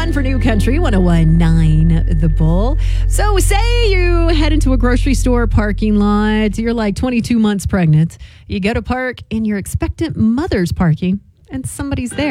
on for New Country 101.9 The Bull. So say you head into a grocery store parking lot. You're like 22 months pregnant. You go to park in your expectant mother's parking and somebody's there.